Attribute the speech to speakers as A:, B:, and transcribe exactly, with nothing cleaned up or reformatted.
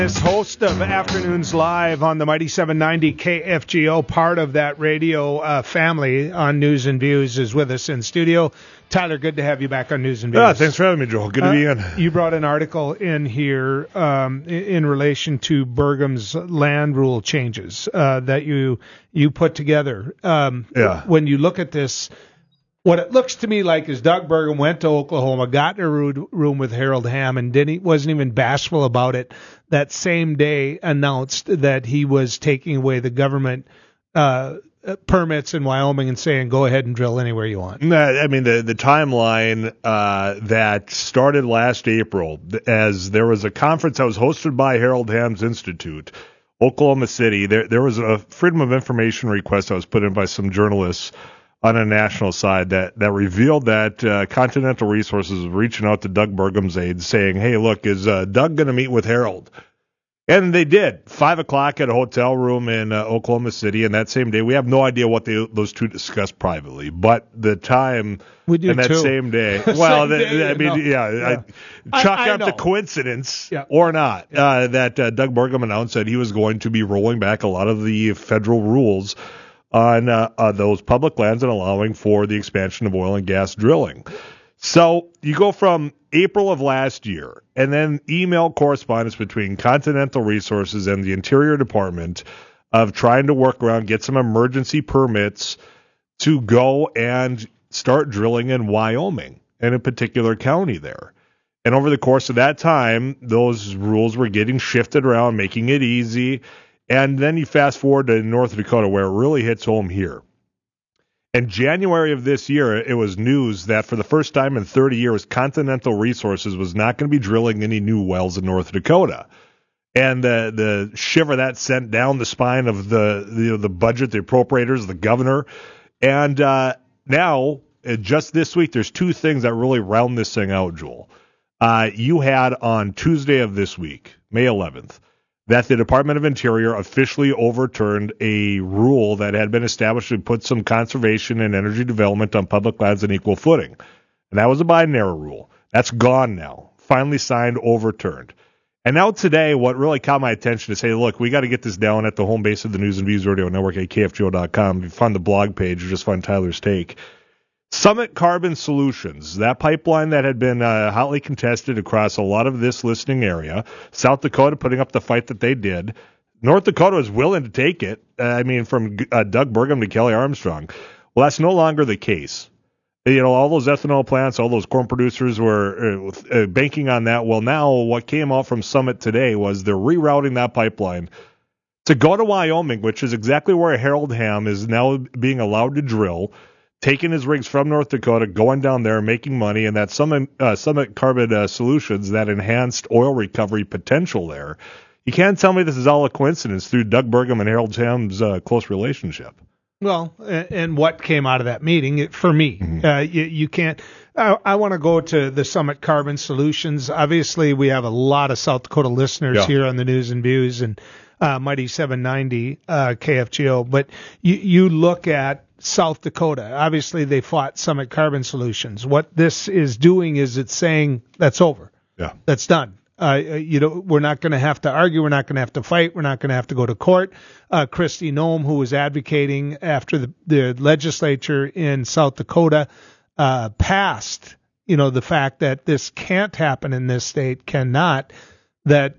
A: This host of Afternoons Live on the Mighty seven ninety K F G O, part of that radio uh, family on News and Views, is with us in studio. Tyler, good to have you back on News and Views.
B: Yeah, thanks for having me, Joel. Good to
A: uh,
B: be in.
A: You brought an article in here um, in, in relation to Burgum's land rule changes uh, that you you put together. Um,
B: yeah.
A: When you look at this, what it looks to me like is Doug Burgum went to Oklahoma, got in a room with Harold Hamm, and didn't, wasn't even bashful about it. That same day announced that he was taking away the government uh, permits in Wyoming and saying, go ahead and drill anywhere you want.
B: I mean, the, the timeline uh, that started last April, as there was a conference that was hosted by Harold Hamm's Institute, Oklahoma City. There, there was a Freedom of Information request that was put in by some journalists on a national side that, that revealed that uh, Continental Resources was reaching out to Doug Burgum's aides saying, hey, look, is uh, Doug going to meet with Harold? And they did. Five o'clock at a hotel room in uh, Oklahoma City. And that same day, we have no idea what they, those two discussed privately. But the time
A: we do
B: and that
A: too.
B: same day, well,
A: same
B: the,
A: day,
B: I mean,
A: no.
B: yeah,
A: yeah.
B: I, chalk
A: I, I
B: up
A: know.
B: the coincidence
A: yeah.
B: or not
A: yeah.
B: uh, that uh, Doug Burgum announced that he was going to be rolling back a lot of the federal rules on uh, uh, those public lands and allowing for the expansion of oil and gas drilling. So you go from April of last year and then email correspondence between Continental Resources and the Interior Department of trying to work around, get some emergency permits to go and start drilling in Wyoming, in a particular county there. And over the course of that time, those rules were getting shifted around, making it easy. And then you fast forward to North Dakota, where it really hits home here. In January of this year, it was news that for the first time in thirty years, Continental Resources was not going to be drilling any new wells in North Dakota. And the the shiver that sent down the spine of the the, the budget, the appropriators, the governor. And uh, now, just this week, there's two things that really round this thing out, Joel. Uh, you had on Tuesday of this week, May eleventh, that the Department of Interior officially overturned a rule that had been established to put some conservation and energy development on public lands on equal footing. And that was a Biden-era rule. That's gone now. Finally signed, overturned. And now today, what really caught my attention is, hey, look, we got to get this down at the home base of the News and Views Radio Network at K F G O dot com. If you find the blog page, or just find Tyler's take. Summit Carbon Solutions, that pipeline that had been uh, hotly contested across a lot of this listening area, South Dakota putting up the fight that they did. North Dakota was willing to take it. Uh, I mean, from uh, Doug Burgum to Kelly Armstrong. Well, that's no longer the case. You know, all those ethanol plants, all those corn producers were uh, uh, banking on that. Well, now what came out from Summit today was they're rerouting that pipeline to go to Wyoming, which is exactly where Harold Hamm is now being allowed to drill, taking his rigs from North Dakota, going down there, making money, and that Summit, uh, Summit Carbon uh, Solutions, that enhanced oil recovery potential there. You can't tell me this is all a coincidence through Doug Burgum and Harold Hamm's uh, close relationship.
A: Well, and what came out of that meeting, it, for me,
B: Mm-hmm.
A: uh, you, you can't. I, I want to go to the Summit Carbon Solutions. Obviously, we have a lot of South Dakota listeners
B: yeah.
A: here on the News and Views and uh, Mighty seven ninety uh, K F G O. But you, you look at South Dakota. Obviously, they fought Summit Carbon Solutions. What this is doing is it's saying that's over.
B: Yeah,
A: that's done. Uh, you know, we're not going to have to argue. We're not going to have to fight. We're not going to have to go to court. Uh, Kristi Noem, who was advocating after the, the legislature in South Dakota uh, passed, you know, the fact that this can't happen in this state, cannot, that